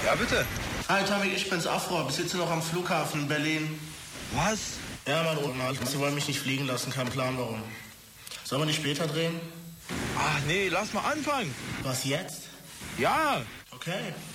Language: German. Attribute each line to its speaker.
Speaker 1: Ja, bitte.
Speaker 2: Hi, Tommy, ich bin's, Afro. Ich sitze noch am Flughafen in Berlin.
Speaker 1: Was?
Speaker 2: Ja, mein Rotenmal. Sie wollen mich nicht fliegen lassen, kein Plan warum. Sollen wir nicht später drehen?
Speaker 1: Ach nee, lass mal anfangen.
Speaker 2: Was jetzt?
Speaker 1: Ja.
Speaker 2: Okay.